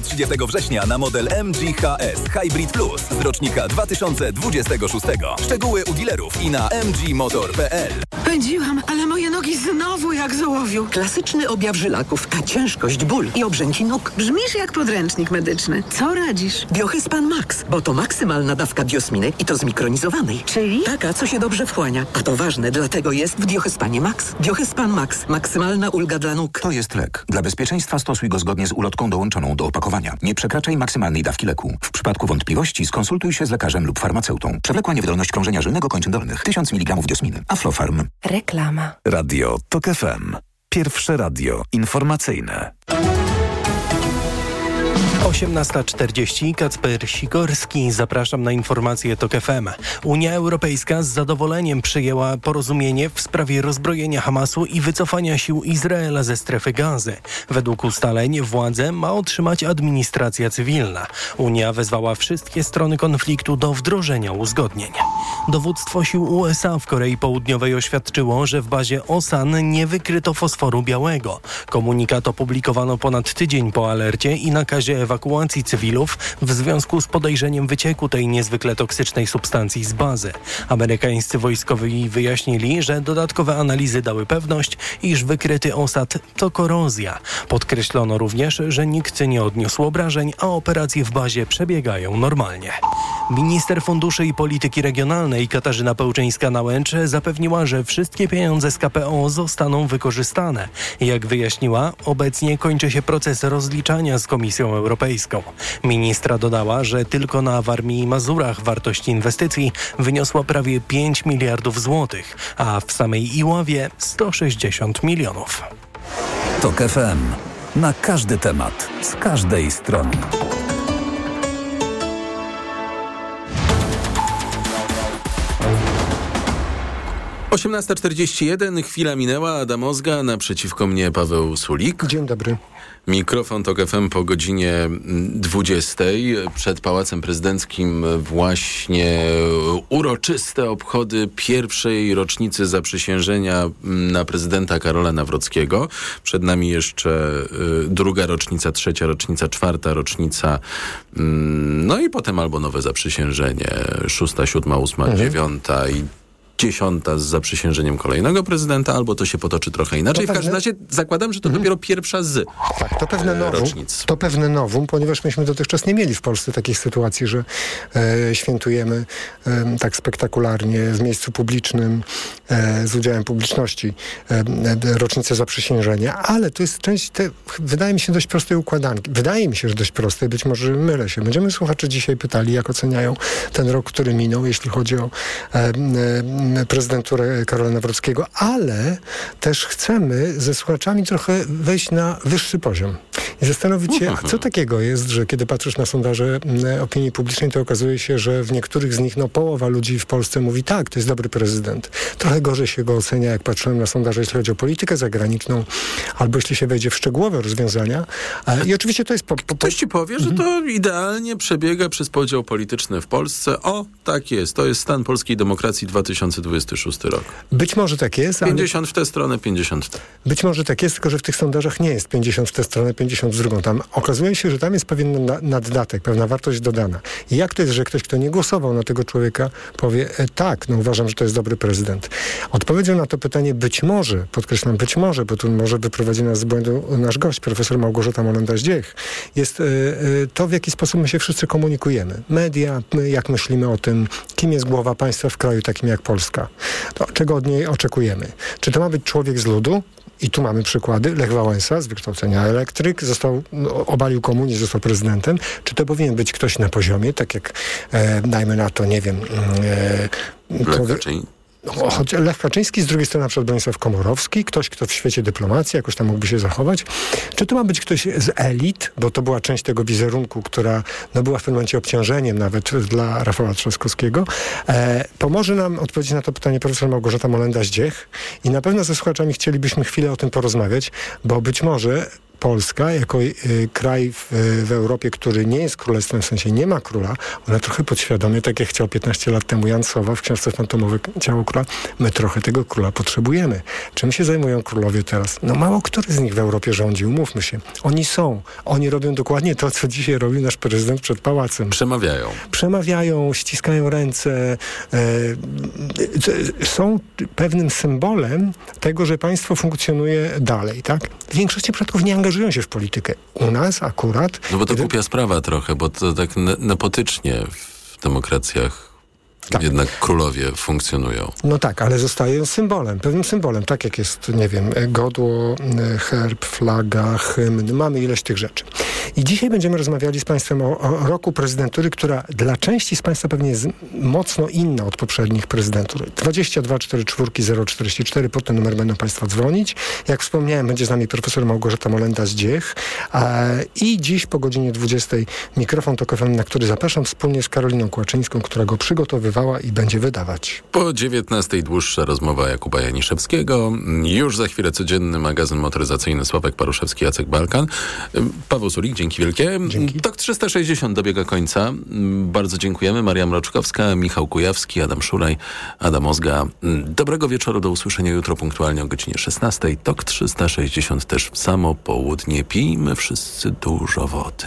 30 września na model MG HS Hybrid Plus z rocznika 2026. Szczegóły u dealerów i na mgmotor.pl. Pędziłam, ale moje nogi znowu jak z ołowiu. Klasyczny objaw żylaków, ta ciężkość, ból i obrzęki nóg. Brzmisz jak podręcznik medyczny. Co radzisz? Biohyspan Max, bo to maksymalna dawka diosminy i to zmikronizowanej. Czyli? Taka, co się dobrze wchłania. A to ważne, dlatego jest w Biohyspanie Max. Biohyspan Max. Maksymalna ulga dla nóg. To jest lek. Dla bezpieczeństwa stosuj go zgodnie z ulotką dołączoną do opakowania. Nie przekraczaj maksymalnej dawki leku. W przypadku wątpliwości skonsultuj się z lekarzem lub farmaceutą. Przewlekła niewydolność krążenia żylnego kończyn dolnych. 1000 mg diosminy. Aflofarm. Reklama. Radio TOK FM. Pierwsze radio informacyjne. 18:40. Kacper Sikorski. Zapraszam na informacje TOK FM. Unia Europejska z zadowoleniem przyjęła porozumienie w sprawie rozbrojenia Hamasu i wycofania sił Izraela ze strefy Gazy. Według ustaleń władzę ma otrzymać administracja cywilna. Unia wezwała wszystkie strony konfliktu do wdrożenia uzgodnień. Dowództwo sił USA w Korei Południowej oświadczyło, że w bazie Osan nie wykryto fosforu białego. Komunikat opublikowano ponad tydzień po alercie i nakazie ewakuacji cywilów w związku z podejrzeniem wycieku tej niezwykle toksycznej substancji z bazy. Amerykańscy wojskowi wyjaśnili, że dodatkowe analizy dały pewność, iż wykryty osad to korozja. Podkreślono również, że nikt nie odniósł obrażeń, a operacje w bazie przebiegają normalnie. Minister Funduszy i Polityki Regionalnej Katarzyna Pełczyńska-Nałęcz zapewniła, że wszystkie pieniądze z KPO zostaną wykorzystane. Jak wyjaśniła, obecnie kończy się proces rozliczania z Komisją Europejską. Ministra dodała, że tylko na Warmii i Mazurach wartość inwestycji wyniosła prawie 5 miliardów złotych, a w samej Iławie 160 milionów. TOK FM. Na każdy temat, z każdej strony. Osiemnasta 41, chwila minęła, Adam Ozga, naprzeciwko mnie Paweł Sulik. Dzień dobry. Mikrofon TOK FM po godzinie 20. Przed Pałacem Prezydenckim właśnie uroczyste obchody pierwszej rocznicy zaprzysiężenia na prezydenta Karola Nawrockiego. Przed nami jeszcze druga rocznica, trzecia rocznica, czwarta rocznica, no i potem albo nowe zaprzysiężenie, 6., 7., 8., 9. i 10. z zaprzysiężeniem kolejnego prezydenta, albo to się potoczy trochę inaczej. W każdym razie zakładam, że to dopiero pierwsza z tak, to pewne novum, rocznic. To pewne novum, ponieważ myśmy dotychczas nie mieli w Polsce takich sytuacji, że świętujemy tak spektakularnie w miejscu publicznym z udziałem publiczności rocznicę zaprzysiężenia, ale to jest część, wydaje mi się, dość prostej układanki. Wydaje mi się, że dość prostej, być może mylę się. Będziemy słuchacze dzisiaj pytali, jak oceniają ten rok, który minął, jeśli chodzi o prezydenturę Karola Nawrockiego, ale też chcemy ze słuchaczami trochę wejść na wyższy poziom i zastanowić się, a co takiego jest, że kiedy patrzysz na sondaże opinii publicznej, to okazuje się, że w niektórych z nich połowa ludzi w Polsce mówi tak, to jest dobry prezydent. Trochę gorzej się go ocenia, jak patrzyłem na sondaże, jeśli chodzi o politykę zagraniczną, albo jeśli się wejdzie w szczegółowe rozwiązania. I oczywiście to jest... Ktoś ci powie, że to idealnie przebiega przez podział polityczny w Polsce. O, tak jest. To jest stan polskiej demokracji 2026 rok. Być może tak jest. 50 w tę stronę, 50 w tę. Być może tak jest, tylko że w tych sondażach nie jest 50 w tę stronę, 50 w drugą. Tam okazuje się, że tam jest pewien naddatek, pewna wartość dodana. I jak to jest, że ktoś, kto nie głosował na tego człowieka, powie tak, uważam, że to jest dobry prezydent. Odpowiedzią na to pytanie być może, podkreślam być może, bo tu może wyprowadzi nas z błędu nasz gość, profesor Małgorzata Molenda-Zdziech, jest to, w jaki sposób my się wszyscy komunikujemy. Media, my jak myślimy o tym, kim jest głowa państwa w kraju takim jak Polska. To czego od niej oczekujemy? Czy to ma być człowiek z ludu? I tu mamy przykłady. Lech Wałęsa z wykształcenia elektryk, obalił komunizm, został prezydentem. Czy to powinien być ktoś na poziomie, tak jak dajmy na to, nie wiem... Choć Lech Kaczyński, z drugiej strony na przykład Bronisław Komorowski, ktoś, kto w świecie dyplomacji jakoś tam mógłby się zachować. Czy to ma być ktoś z elit, bo to była część tego wizerunku, która była w pewnym momencie obciążeniem nawet dla Rafała Trzaskowskiego. Pomoże nam odpowiedzieć na to pytanie profesor Małgorzata Molenda-Zdziech i na pewno ze słuchaczami chcielibyśmy chwilę o tym porozmawiać, bo być może Polska, jako kraj w Europie, który nie jest królestwem, w sensie nie ma króla, ona trochę podświadomie, tak jak chciał 15 lat temu Jan Sowa w książce Fantomowe Ciało Króla, my trochę tego króla potrzebujemy. Czym się zajmują królowie teraz? No mało który z nich w Europie rządzi, umówmy się. Oni robią dokładnie to, co dzisiaj robi nasz prezydent przed pałacem. Przemawiają, ściskają ręce, są pewnym symbolem tego, że państwo funkcjonuje dalej, tak? W większości przypadków nie angażują się w politykę. U nas akurat... No bo to głupia sprawa trochę, bo to tak nepotycznie w demokracjach jednak królowie funkcjonują. No tak, ale zostają symbolem, pewnym symbolem, tak jak jest, nie wiem, godło, herb, flaga, hymn, mamy ileś tych rzeczy. I dzisiaj będziemy rozmawiali z Państwem o roku prezydentury, która dla części z Państwa pewnie jest mocno inna od poprzednich prezydentur. 22 44 044, pod ten numer będą Państwo dzwonić. Jak wspomniałem, będzie z nami profesor Małgorzata Molenda-Zdziech. I dziś po godzinie 20 mikrofon TOK FM, na który zapraszam wspólnie z Karoliną Kłaczyńską, która go przygotowywała i będzie wydawać. Po 19 dłuższa rozmowa Jakuba Janiszewskiego. Już za chwilę codzienny magazyn motoryzacyjny Sławek Paruszewski, Jacek Balkan. Paweł Sulik, dzięki wielkie. Dzięki. TOK 360 dobiega końca. Bardzo dziękujemy. Maria Mroczkowska, Michał Kujawski, Adam Szuraj, Adam Ozga. Dobrego wieczoru, do usłyszenia jutro punktualnie o godzinie 16. TOK 360 też w samo południe. Pijmy wszyscy dużo wody.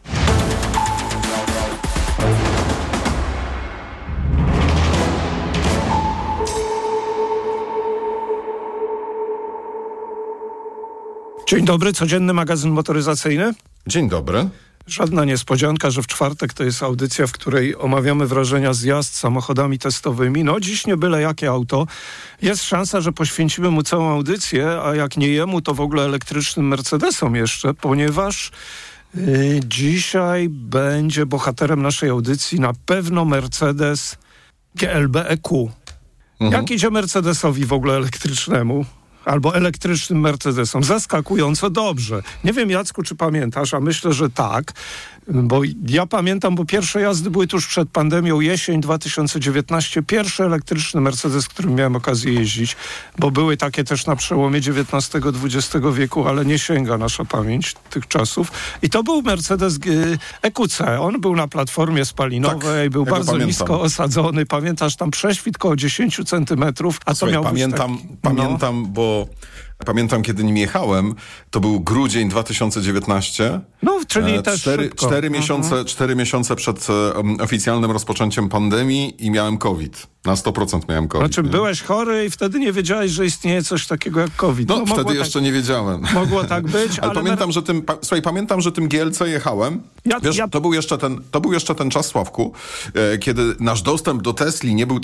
Dzień dobry, codzienny magazyn motoryzacyjny. Dzień dobry. Żadna niespodzianka, że w czwartek to jest audycja, w której omawiamy wrażenia z jazd samochodami testowymi. No dziś nie byle jakie auto. Jest szansa, że poświęcimy mu całą audycję, a jak nie jemu, to w ogóle elektrycznym Mercedesom jeszcze, ponieważ dzisiaj będzie bohaterem naszej audycji na pewno Mercedes GLB EQ. Jak idzie Mercedesowi w ogóle elektrycznemu? Albo elektrycznym Mercedesom. Zaskakująco dobrze. Nie wiem, Jacku, czy pamiętasz, a myślę, że tak. Bo ja pamiętam, bo pierwsze jazdy były tuż przed pandemią, jesień 2019. Pierwszy elektryczny Mercedes, którym miałem okazję jeździć, bo były takie też na przełomie XIX-XX wieku, ale nie sięga nasza pamięć tych czasów. I to był Mercedes EQC. On był na platformie spalinowej, był bardzo nisko osadzony. Pamiętasz, tam prześwit koło 10 centymetrów. A to miał pamiętam, bo pamiętam, kiedy nim jechałem, to był grudzień 2019. No, czyli też szybko. 4 miesiące przed oficjalnym rozpoczęciem pandemii i miałem COVID. Na 100% miałem COVID. Znaczy byłeś chory i wtedy nie wiedziałeś, że istnieje coś takiego jak COVID. No wtedy jeszcze nie wiedziałem. Mogło tak być, ale pamiętam, że tym GLC jechałem. To był jeszcze ten czas, Sławku, kiedy nasz dostęp do Tesli nie był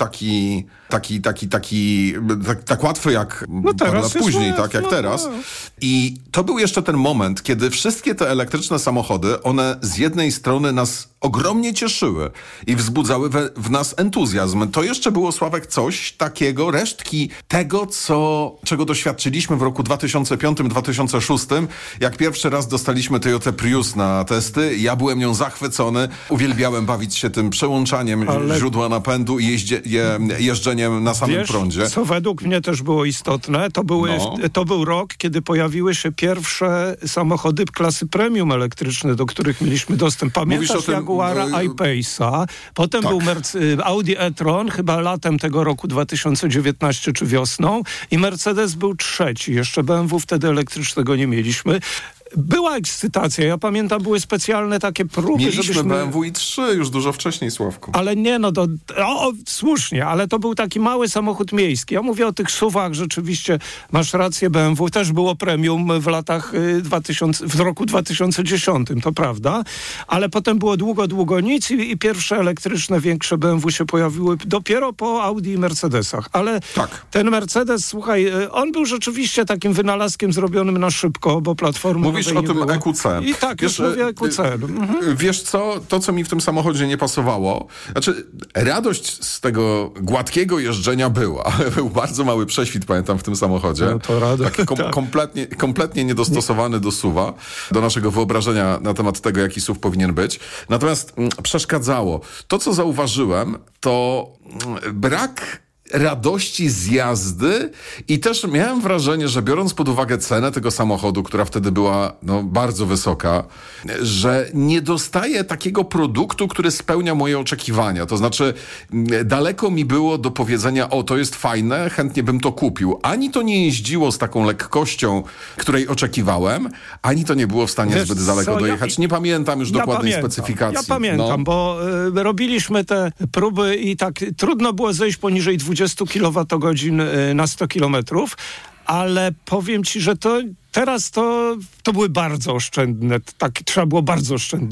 tak łatwy jak parę lat później, tak jak teraz. I to był jeszcze ten moment, kiedy wszystkie te elektryczne samochody, one z jednej strony nas ogromnie cieszyły i wzbudzały w nas entuzjazm. To jeszcze było, Sławek, coś takiego, resztki tego, czego doświadczyliśmy w roku 2005-2006, jak pierwszy raz dostaliśmy Toyotę Prius na testy. Ja byłem nią zachwycony, uwielbiałem bawić się tym przełączaniem źródła napędu i jeżdżeniem na samym prądzie. Co według mnie też było istotne, to był rok, kiedy pojawiły się pierwsze samochody klasy premium elektryczne, do których mieliśmy dostęp. Pamiętasz Jaguara I-Pace'a, potem był Audi e-tron, chyba latem tego roku 2019 czy wiosną, i Mercedes był trzeci. Jeszcze BMW wtedy elektrycznego nie mieliśmy. Była ekscytacja. Ja pamiętam, były specjalne takie próby, Mieliśmy BMW i3 już dużo wcześniej, Sławku. Ale nie, słusznie, ale to był taki mały samochód miejski. Ja mówię o tych SUV-ach, rzeczywiście masz rację, BMW też było premium w latach w roku 2010, to prawda, ale potem było długo nic i pierwsze elektryczne, większe BMW się pojawiły dopiero po Audi i Mercedesach. Ale ten Mercedes, słuchaj, on był rzeczywiście takim wynalazkiem zrobionym na szybko, bo platformy... Mówisz o tym EQC. I tak, już mówię EQC. Wiesz co? To, co mi w tym samochodzie nie pasowało, znaczy radość z tego gładkiego jeżdżenia była. Był bardzo mały prześwit, pamiętam, w tym samochodzie. No to radość. Taki kompletnie niedostosowany do SUV-a, do naszego wyobrażenia na temat tego, jaki SUV powinien być. Natomiast przeszkadzało. To, co zauważyłem, to brak radości z jazdy i też miałem wrażenie, że biorąc pod uwagę cenę tego samochodu, która wtedy była bardzo wysoka, że nie dostaję takiego produktu, który spełnia moje oczekiwania. To znaczy daleko mi było do powiedzenia, to jest fajne, chętnie bym to kupił. Ani to nie jeździło z taką lekkością, której oczekiwałem, ani to nie było w stanie zbyt daleko dojechać. Nie pamiętam już dokładnej specyfikacji. Ja pamiętam, bo robiliśmy te próby i tak trudno było zejść poniżej 20 kWh na 100 kilometrów, ale powiem ci, że teraz to były bardzo oszczędne, tak trzeba było bardzo oszczędnie